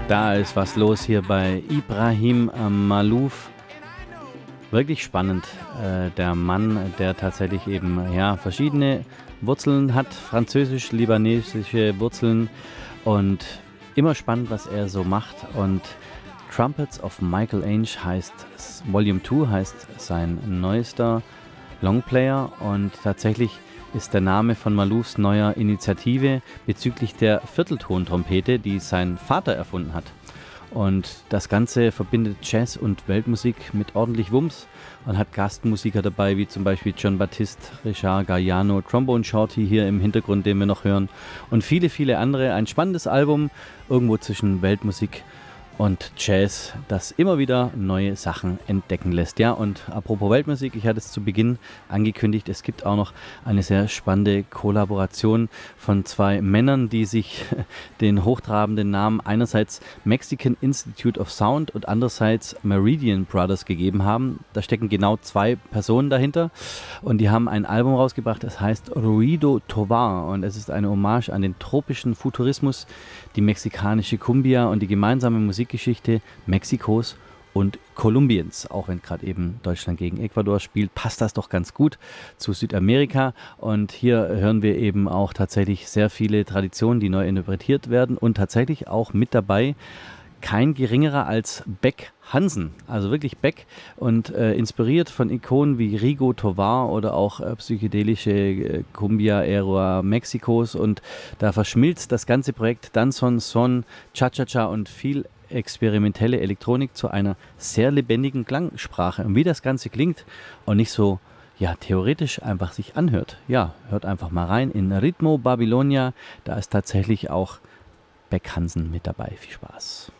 Da ist was los hier bei Ibrahim Malouf. Wirklich spannend. Der Mann, der tatsächlich eben verschiedene Wurzeln hat, französisch-libanesische Wurzeln, und immer spannend, was er so macht. Und Trumpets of Michael Ainge heißt Volume 2, heißt sein neuester Longplayer, und tatsächlich ist der Name von Maloufs neuer Initiative bezüglich der Vierteltontrompete, die sein Vater erfunden hat. Und das Ganze verbindet Jazz und Weltmusik mit ordentlich Wumms und hat Gastmusiker dabei, wie zum Beispiel John Baptiste, Richard Galliano, Trombone Shorty hier im Hintergrund, den wir noch hören, und viele, viele andere. Ein spannendes Album, irgendwo zwischen Weltmusik und Jazz, das immer wieder neue Sachen entdecken lässt. Ja, und apropos Weltmusik, ich hatte es zu Beginn angekündigt, es gibt auch noch eine sehr spannende Kollaboration von zwei Männern, die sich den hochtrabenden Namen einerseits Mexican Institute of Sound und andererseits Meridian Brothers gegeben haben. Da stecken genau zwei Personen dahinter, und die haben ein Album rausgebracht, das heißt Ruido Tovar, und es ist eine Hommage an den tropischen Futurismus, die mexikanische Cumbia und die gemeinsame Musikgeschichte Mexikos und Kolumbiens. Auch wenn gerade eben Deutschland gegen Ecuador spielt, passt das doch ganz gut zu Südamerika. Und hier hören wir eben auch tatsächlich sehr viele Traditionen, die neu interpretiert werden, und tatsächlich auch mit dabei kein geringerer als Beck Hansen, also wirklich Beck, und inspiriert von Ikonen wie Rigo Tovar oder auch psychedelische Cumbia-Ära Mexikos, und da verschmilzt das ganze Projekt Danzón, Son, Cha-Cha-Cha und viel experimentelle Elektronik zu einer sehr lebendigen Klangsprache. Und wie das Ganze klingt und nicht so theoretisch einfach sich anhört, hört einfach mal rein in Ritmo Babylonia, da ist tatsächlich auch Beck Hansen mit dabei. Viel Spaß.